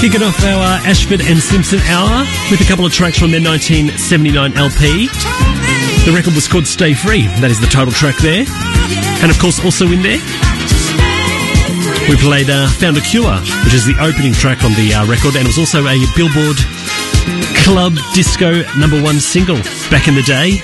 Kicking off our Ashford and Simpson hour with a couple of tracks from their 1979 LP. The record was called Stay Free. That is the title track there. And of course, also in there, we played Found a Cure, which is the opening track on the record, and it was also a Billboard Club Disco #1 single back in the day.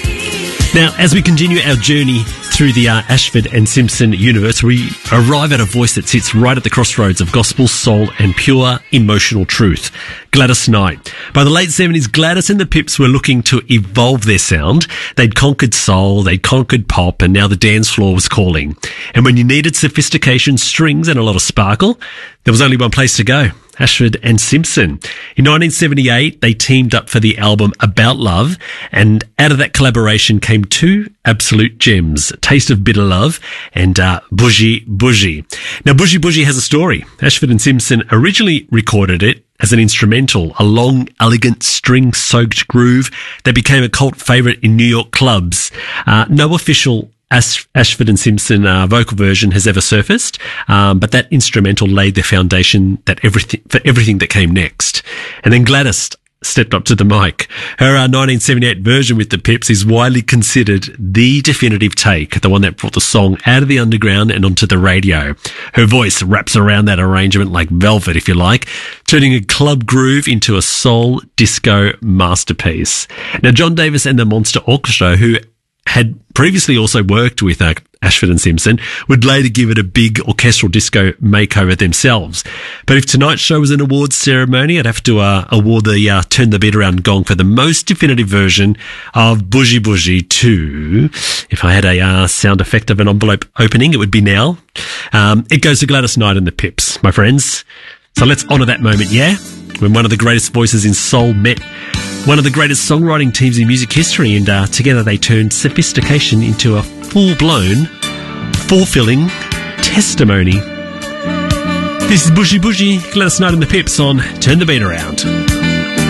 Now, as we continue our journey through the Ashford and Simpson universe, we arrive at a voice that sits right at the crossroads of gospel, soul and pure emotional truth. Gladys Knight. By the late 70s, Gladys and the Pips were looking to evolve their sound. They'd conquered soul, they'd conquered pop, and now the dance floor was calling. And when you needed sophistication, strings and a lot of sparkle, there was only one place to go. Ashford and Simpson. In 1978, they teamed up for the album About Love, and out of that collaboration came two absolute gems, Taste of Bitter Love and Bougie Bougie. Now, Bougie Bougie has a story. Ashford and Simpson originally recorded it as an instrumental, a long, elegant, string-soaked groove that became a cult favourite in New York clubs. No official Ashford and Simpson vocal version has ever surfaced, but that instrumental laid the foundation for everything that came next. And then Gladys stepped up to the mic. Her 1978 version with the Pips is widely considered the definitive take, the one that brought the song out of the underground and onto the radio. Her voice wraps around that arrangement like velvet, if you like, turning a club groove into a soul disco masterpiece. Now, John Davis and the Monster Orchestra, who had previously also worked with Ashford and Simpson, would later give it a big orchestral disco makeover themselves. But if tonight's show was an awards ceremony, I'd have to award the Turn the Beat Around gong for the most definitive version of Bougie Bougie 2. If I had a sound effect of an envelope opening, it would be now. It goes to Gladys Knight and the Pips, my friends. So let's honour that moment, yeah? When one of the greatest voices in soul met one of the greatest songwriting teams in music history, and together they turned sophistication into a full-blown, fulfilling testimony. This is Bougie Bougie, Gladys Knight and the Pips on Turn the Beat Around.